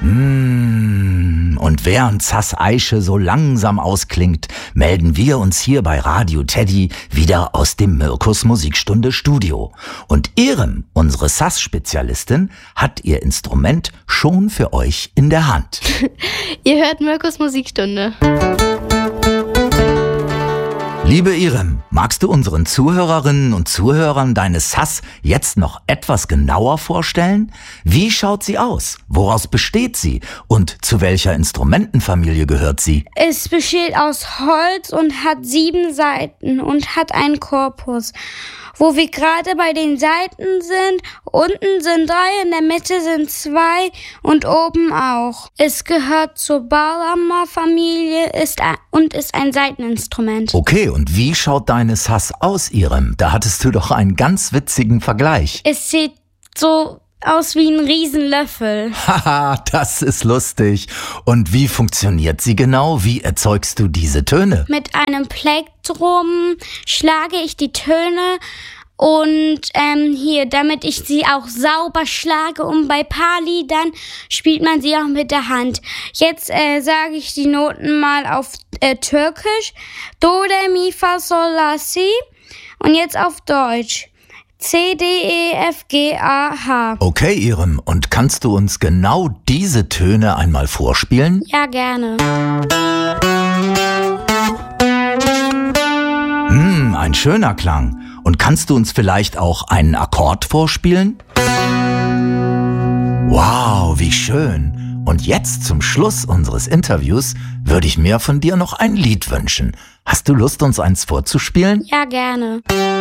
Und während Sass Eiche so langsam ausklingt, melden wir uns hier bei Radio Teddy wieder aus dem Mirkus Musikstunde Studio. Und Irem, unsere Sass-Spezialistin, hat ihr Instrument schon für euch in der Hand. Ihr hört Mirkus Musikstunde. Liebe Irem, magst du unseren Zuhörerinnen und Zuhörern deine Sass jetzt noch etwas genauer vorstellen? Wie schaut sie aus? Woraus besteht sie? Und zu welcher Instrumentenfamilie gehört sie? Es besteht aus Holz und hat 7 Saiten und hat einen Korpus. Wo wir gerade bei den Saiten sind, unten sind 3, in der Mitte sind 2 und oben auch. Es gehört zur Bauhammer-Familie und ist ein Saiteninstrument. Okay, und wie schaut deine Sass aus, Irem? Da hattest du doch einen ganz witzigen Vergleich. Es sieht so aus wie ein Riesenlöffel. Haha, das ist lustig. Und wie funktioniert sie genau? Wie erzeugst du diese Töne? Mit einem Plektrum schlage ich die Töne und damit ich sie auch sauber schlage, und bei paar Liedern spielt man sie auch mit der Hand. Jetzt sage ich die Noten mal auf Türkisch. Do, Re, Mi, Fa, Sol, La, Si. Und jetzt auf Deutsch. C, D, E, F, G, A, H. Okay, Irem, und kannst du uns genau diese Töne einmal vorspielen? Ja, gerne. Ein schöner Klang. Und kannst du uns vielleicht auch einen Akkord vorspielen? Wow, wie schön. Und jetzt zum Schluss unseres Interviews würde ich mir von dir noch ein Lied wünschen. Hast du Lust, uns eins vorzuspielen? Ja, gerne.